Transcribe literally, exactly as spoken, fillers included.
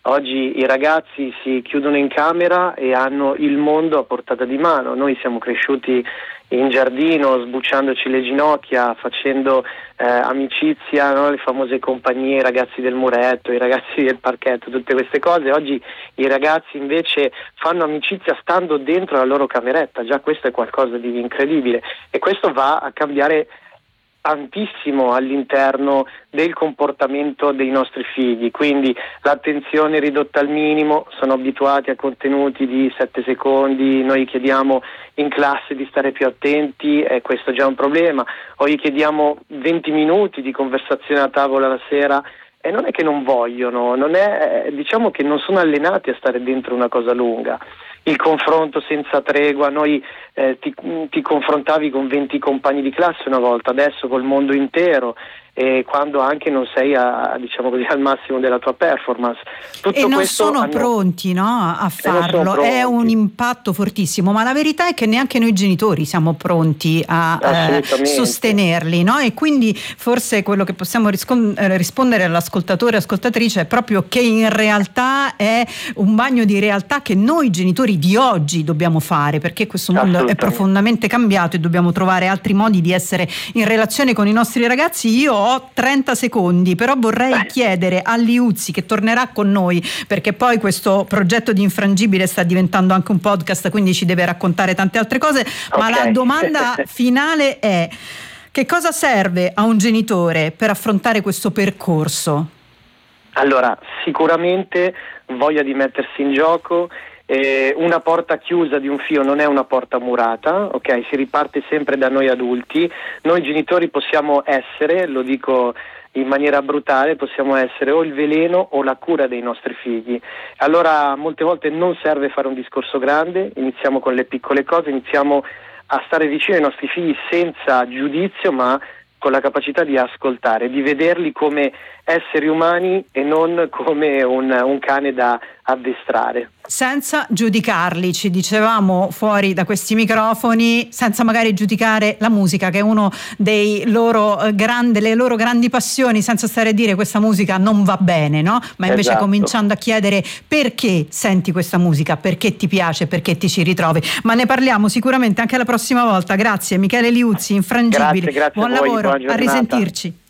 Oggi i ragazzi si chiudono in camera e hanno il mondo a portata di mano. Noi siamo cresciuti in giardino, sbucciandoci le ginocchia, facendo eh, amicizia, no? Le famose compagnie, i ragazzi del muretto, i ragazzi del parchetto, tutte queste cose. Oggi i ragazzi invece fanno amicizia stando dentro la loro cameretta. Già questo è qualcosa di incredibile, e questo va a cambiare tantissimo all'interno del comportamento dei nostri figli. Quindi l'attenzione ridotta al minimo, sono abituati a contenuti di sette secondi, noi chiediamo in classe di stare più attenti, e questo è già un problema, o gli chiediamo venti minuti di conversazione a tavola la sera e non è che non vogliono, non è, diciamo che non sono allenati a stare dentro una cosa lunga. Il confronto senza tregua, noi eh, ti, ti confrontavi con venti compagni di classe una volta, adesso col mondo intero, e quando anche non sei a, diciamo così, al massimo della tua performance. Tutto e non questo sono hanno... pronti, no, a farlo, è un impatto fortissimo, ma la verità è che neanche noi genitori siamo pronti a eh, sostenerli, no? E quindi forse quello che possiamo riscon- rispondere all'ascoltatore e ascoltatrice è proprio che in realtà è un bagno di realtà che noi genitori di oggi dobbiamo fare, perché questo mondo è profondamente cambiato e dobbiamo trovare altri modi di essere in relazione con i nostri ragazzi. Io ho trenta secondi, però vorrei chiedere a Liuzzi, che tornerà con noi perché poi questo progetto di Infrangibile sta diventando anche un podcast, quindi ci deve raccontare tante altre cose, okay. Ma la domanda finale è: che cosa serve a un genitore per affrontare questo percorso? Allora, sicuramente voglia di mettersi in gioco. Eh, una porta chiusa di un fio non è una porta murata, ok? Si riparte sempre da noi adulti. Noi genitori possiamo essere, lo dico in maniera brutale, possiamo essere o il veleno o la cura dei nostri figli. Allora molte volte non serve fare un discorso grande, iniziamo con le piccole cose, iniziamo a stare vicino ai nostri figli senza giudizio, ma con la capacità di ascoltare, di vederli come esseri umani e non come un, un cane da addestrare. Senza giudicarli, ci dicevamo fuori da questi microfoni, senza magari giudicare la musica, che è uno dei loro eh, grandi, le loro grandi passioni, senza stare a dire questa musica non va bene, no? Ma invece esatto. Cominciando a chiedere perché senti questa musica, perché ti piace, perché ti ci ritrovi. Ma ne parliamo sicuramente anche la prossima volta. Grazie Michele Liuzzi, Infrangibile. Grazie, grazie buon a voi, lavoro, a risentirci.